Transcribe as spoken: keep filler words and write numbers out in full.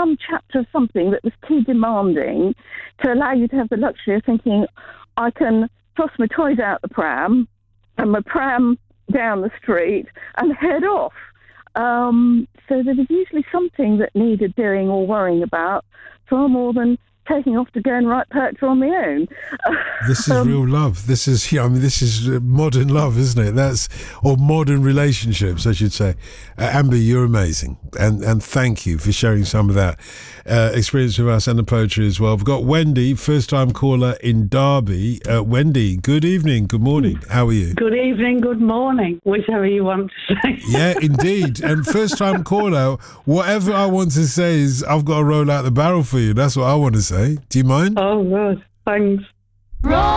some chapter of something that was too demanding to allow you to have the luxury of thinking, I can toss my toys out the pram and my pram down the street and head off. Um, so there was usually something that needed doing or worrying about far more than taking off to go and write poetry on my own. This is um, real love. This is, yeah, I mean, this is modern love, isn't it? That's, or modern relationships, I should say. Uh, Amber, you're amazing. And and thank you for sharing some of that uh, experience with us and the poetry as well. We've got Wendy, first-time caller in Derby. Uh, Wendy, good evening, good morning. How are you? Good evening, good morning, whichever you want to say. Yeah, indeed. And first-time caller, whatever I want to say is I've got to roll out the barrel for you. That's what I want to say. Do you mind? Oh, good. Thanks.